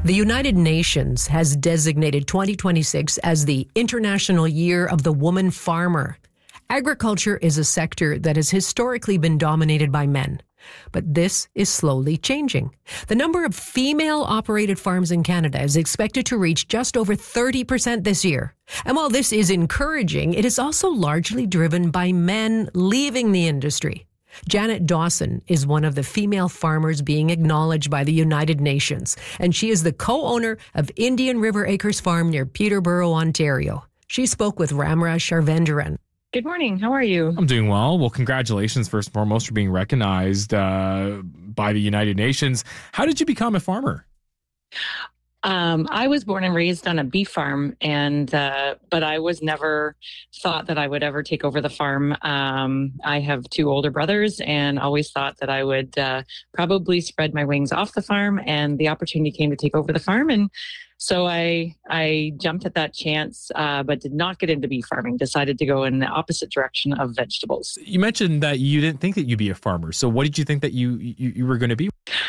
The United Nations has designated 2026 as the International Year of the Woman Farmer. Agriculture is a sector that has historically been dominated by men, but this is slowly changing. The number of female-operated farms in Canada is expected to reach just over 30% this year. And while this is encouraging, it is also largely driven by men leaving the industry. Janet Dawson is one of the female farmers being acknowledged by the United Nations, and she is the co-owner of Indian River Acres Farm near Peterborough, Ontario. She spoke with Ramra Sharvendaran. Good morning. How are you? I'm doing well. Well, congratulations, first and foremost, for being recognized by the United Nations. How did you become a farmer? I was born and raised on a beef farm, but I was never thought that I would ever take over the farm. I have two older brothers and always thought that I would probably spread my wings off the farm, and the opportunity came to take over the farm. And so I jumped at that chance, but did not get into beef farming, decided to go in the opposite direction of vegetables. You mentioned that you didn't think that you'd be a farmer. So what did you think that you were going to be?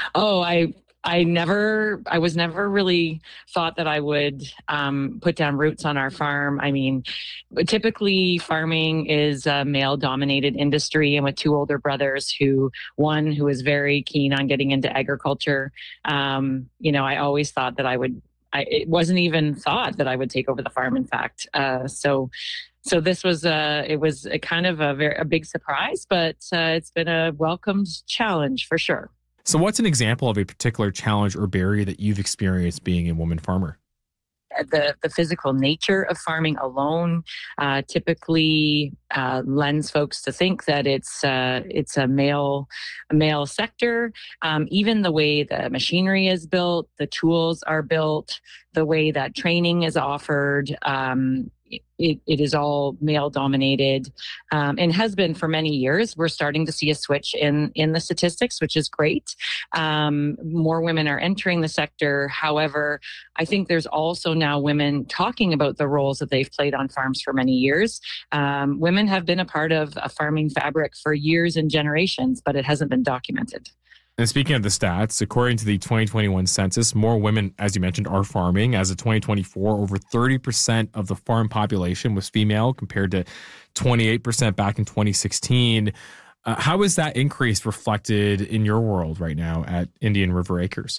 I was never really thought that I would put down roots on our farm. I mean, typically farming is a male-dominated industry, and with two older brothers, one who is very keen on getting into agriculture, I always thought that it wasn't even thought that I would take over the farm, in fact. So this was it was a kind of a big surprise, but it's been a welcomed challenge for sure. So what's an example of a particular challenge or barrier that you've experienced being a woman farmer? The physical nature of farming alone typically lends folks to think that it's a male sector. Even the way the machinery is built, the tools are built, the way that training is offered. It is all male dominated and has been for many years. We're starting to see a switch in the statistics, which is great. More women are entering the sector. However, I think there's also now women talking about the roles that they've played on farms for many years. Women have been a part of a farming fabric for years and generations, but it hasn't been documented. And speaking of the stats, according to the 2021 census, more women, as you mentioned, are farming. As of 2024, over 30% of the farm population was female compared to 28% back in 2016. How is that increase reflected in your world right now at Indian River Acres?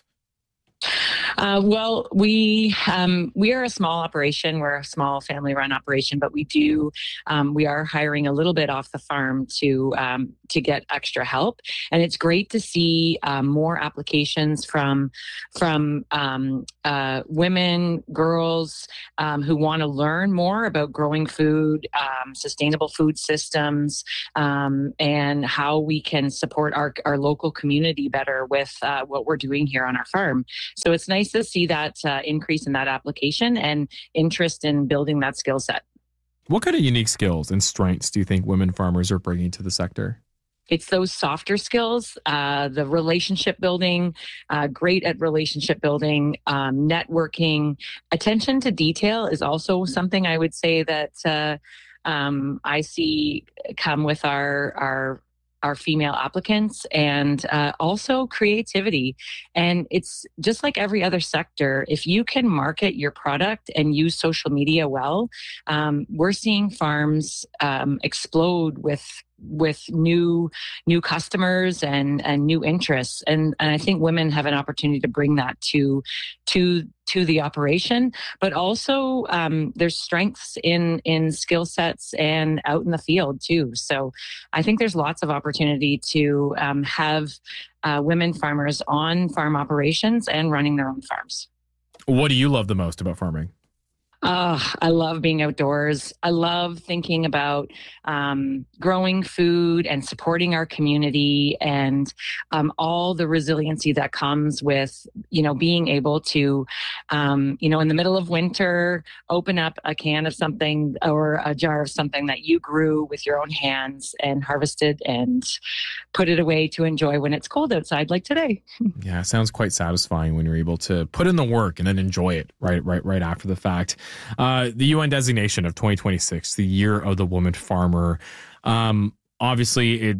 Well, we are a small operation. We're a small family-run operation, but we are hiring a little bit off the farm to get extra help, and it's great to see more applications from women, girls who want to learn more about growing food, sustainable food systems, and how we can support our local community better with what we're doing here on our farm. So it's nice to see that increase in that application and interest in building that skill set. What kind of unique skills and strengths do you think women farmers are bringing to the sector? It's those softer skills, the relationship building, great at relationship building, networking. Attention to detail is also something I would say that I see come with our female applicants, and also creativity. And it's just like every other sector. If you can market your product and use social media well, we're seeing farms explode with new customers and new interests. And I think women have an opportunity to bring that to the operation, but also there's strengths in skill sets and out in the field too. So I think there's lots of opportunity to have women farmers on farm operations and running their own farms. What do you love the most about farming? I love being outdoors. I love thinking about growing food and supporting our community, and all the resiliency that comes with, being able to, in the middle of winter, open up a can of something or a jar of something that you grew with your own hands and harvested and put it away to enjoy when it's cold outside, like today. Yeah, it sounds quite satisfying when you're able to put in the work and then enjoy it right after the fact. The UN designation of 2026, the Year of the Woman Farmer. Obviously,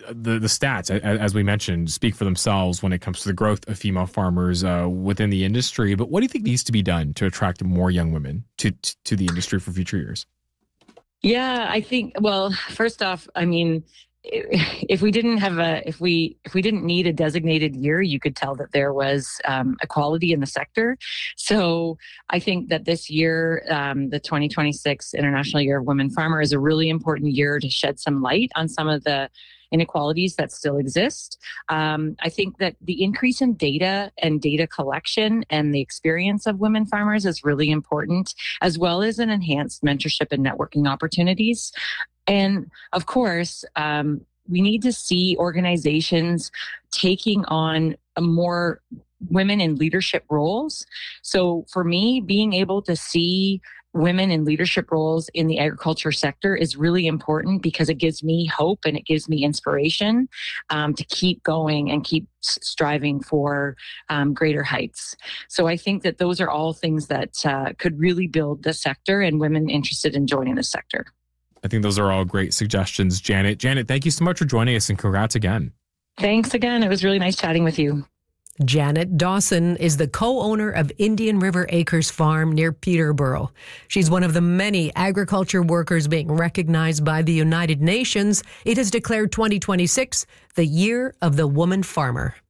the stats, as we mentioned, speak for themselves when it comes to the growth of female farmers within the industry. But what do you think needs to be done to attract more young women to the industry for future years? Yeah, I think, well, first off, I mean, if we didn't need a designated year, you could tell that there was equality in the sector. So I think that this year, the 2026 International Year of Women Farmer, is a really important year to shed some light on some of the inequalities that still exist. I think that the increase in data and data collection and the experience of women farmers is really important, as well as an enhanced mentorship and networking opportunities. And of course, we need to see organizations taking on more women in leadership roles. So for me, being able to see women in leadership roles in the agriculture sector is really important, because it gives me hope and it gives me inspiration to keep going and keep striving for greater heights. So I think that those are all things that could really build the sector and women interested in joining the sector. I think those are all great suggestions, Janet. Janet, thank you so much for joining us, and congrats again. Thanks again. It was really nice chatting with you. Janet Dawson is the co-owner of Indian River Acres Farm near Peterborough. She's one of the many agriculture workers being recognized by the United Nations. It has declared 2026 the Year of the Woman Farmer.